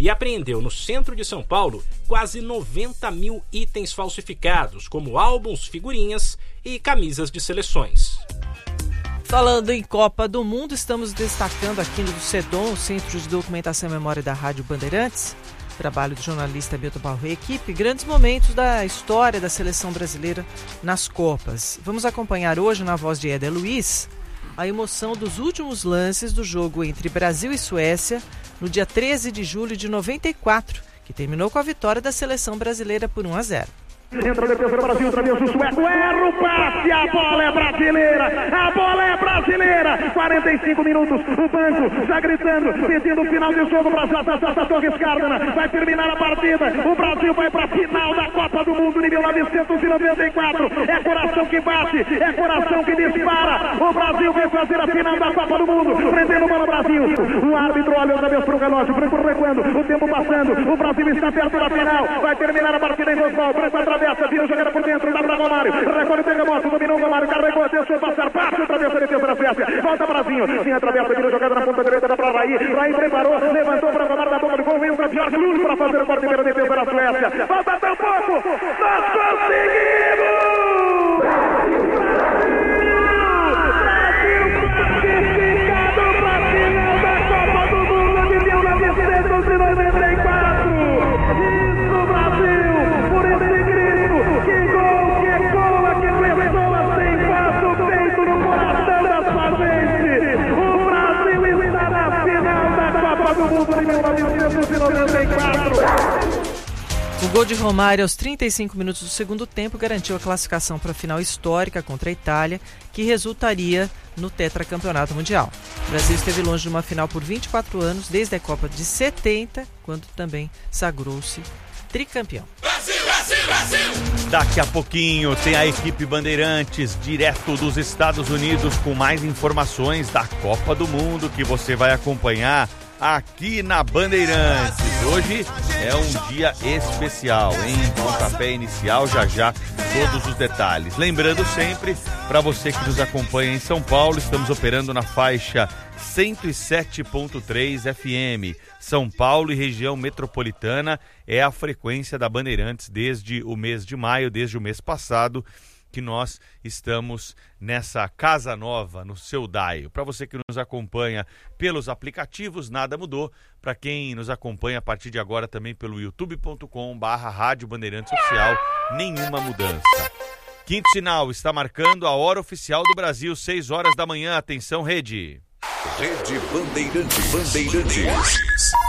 e apreendeu no centro de São Paulo quase 90 mil itens falsificados, como álbuns, figurinhas e camisas de seleções. Falando em Copa do Mundo, estamos destacando aqui no CEDOM, o Centro de Documentação e Memória da Rádio Bandeirantes, trabalho do jornalista Milton Barro e equipe, grandes momentos da história da seleção brasileira nas Copas. Vamos acompanhar hoje, na voz de Éder Luiz, a emoção dos últimos lances do jogo entre Brasil e Suécia no dia 13 de julho de 94, que terminou com a vitória da seleção brasileira por 1-0. Entra a defesa do Brasil, outra vez o sueco, erra o passe, a bola é brasileira, 45 minutos, o banco já gritando, pedindo o final de jogo para Jota Torres Cárdenas, vai terminar a partida, o Brasil vai para a final da Copa do Mundo de 1994, é coração que bate, é coração que dispara, o Brasil vai fazer a final da Copa do Mundo, prendendo para o Brasil, o árbitro olha outra vez para o relógio, Branco recuando, o tempo passando, o Brasil está perto da final, vai terminar a partida em Rosval, Branco atravessa, vira jogada por dentro, dá para Romário, recolhe, pega a moto, dominou o Romário, carregou, deixou passar, bate, atravessa a defesa da Suécia, volta Brasil, sim, atravessa, vira jogada na ponta direita, dá para Raí preparou, levantou para Romário da boca do gol, veio para Jorge Luz para fazer o corte pela defesa da Suécia, falta tão pouco, nós conseguimos! Brasil classificado para a final da Copa do Mundo de 1994! Isso, Brasil! Por esse grito, que gol, que pessoa sem passo feito no coração da sua gente! O Brasil está na final da Copa do Mundo de 1994! O gol de Romário aos 35 minutos do segundo tempo garantiu a classificação para a final histórica contra a Itália, que resultaria no tetracampeonato mundial. O Brasil esteve longe de uma final por 24 anos, desde a Copa de 70, quando também sagrou-se tricampeão. Brasil, Brasil, Brasil! Daqui a pouquinho tem a equipe Bandeirantes, direto dos Estados Unidos, com mais informações da Copa do Mundo que você vai acompanhar aqui na Bandeirantes. Hoje é um dia especial, hein? Pontapé inicial, já todos os detalhes. Lembrando sempre, para você que nos acompanha em São Paulo, estamos operando na faixa 107.3 FM. São Paulo e região metropolitana é a frequência da Bandeirantes desde o mês de maio, desde o mês passado, que nós estamos nessa casa nova, no seu dial. Para você que nos acompanha pelos aplicativos, nada mudou. Para quem nos acompanha a partir de agora também pelo youtube.com/Rádio Bandeirantes Oficial, nenhuma mudança. Quinto sinal está marcando a hora oficial do Brasil, 6 horas da manhã. Atenção, rede. Rede Bandeirantes.